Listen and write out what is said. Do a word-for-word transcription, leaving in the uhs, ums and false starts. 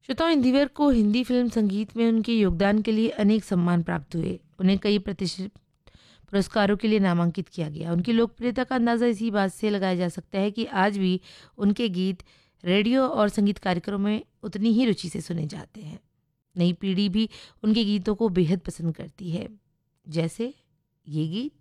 श्रोताओं, इंदिवर को हिंदी फिल्म संगीत में उनके योगदान के लिए अनेक सम्मान प्राप्त हुए। उन्हें कई प्रतिष्ठित पुरस्कारों के लिए नामांकित किया गया। उनकी लोकप्रियता का अंदाज़ा इसी बात से लगाया जा सकता है कि आज भी उनके गीत रेडियो और संगीत कार्यक्रमों में उतनी ही रुचि से सुने जाते हैं। नई पीढ़ी भी उनके गीतों को बेहद पसंद करती है। जैसे ये गीत